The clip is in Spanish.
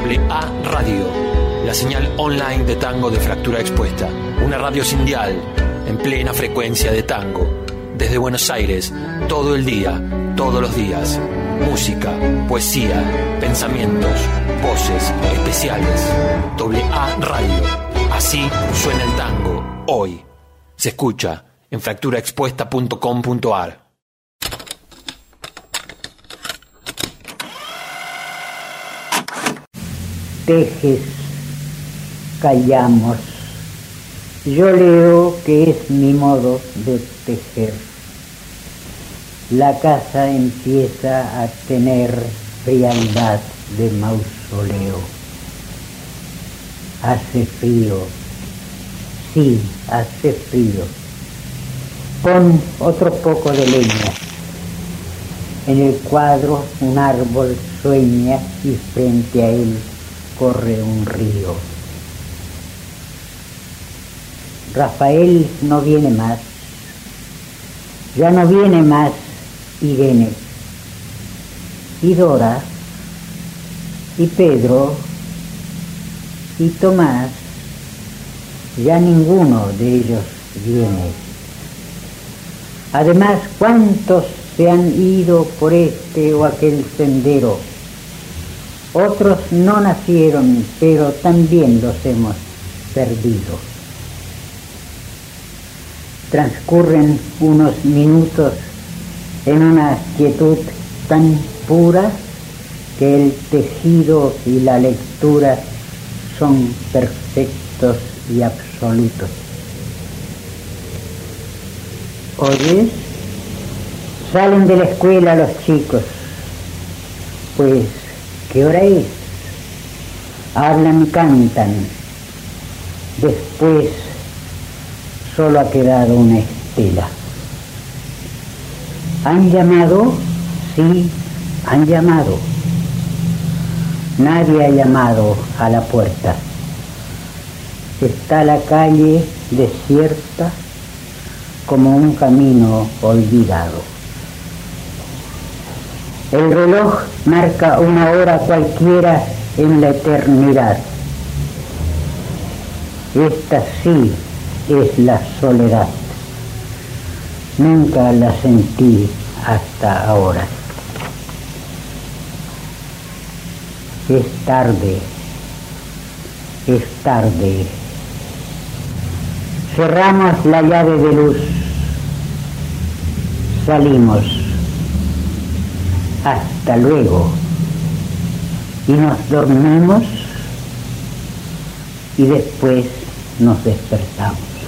AA Radio, la señal online de tango de Fractura Expuesta. Una radio sin dial, en plena frecuencia de tango. Desde Buenos Aires, todo el día, todos los días. Música, poesía, pensamientos, voces especiales. AA Radio. Así suena el tango hoy. Se escucha en fracturaexpuesta.com.ar. Tejes, callamos. Yo leo que es mi modo de tejer. La casa empieza a tener frialdad de mausoleo. Hace frío, sí, hace frío. Pon otro poco de leña. En el cuadro un árbol sueña y frente a él corre un río. Rafael no viene más, ya no viene más Irene, y Dora, y Pedro, y Tomás, ya ninguno de ellos viene. Además, ¿cuántos se han ido por este o aquel sendero? Otros no nacieron, pero también los hemos perdido. Transcurren unos minutos en una quietud tan pura que el tejido y la lectura son perfectos y absolutos. ¿Oyes? Salen de la escuela los chicos. Pues, ¿qué hora es? Hablan y cantan. Después solo ha quedado una estela. ¿Han llamado? Sí, han llamado. Nadie ha llamado a la puerta. Está la calle desierta como un camino olvidado. El reloj marca una hora cualquiera en la eternidad. Esta sí es la soledad. Nunca la sentí hasta ahora. Es tarde, es tarde. Cerramos la llave de luz. Salimos. Hasta luego. Y nos dormimos y después nos despertamos.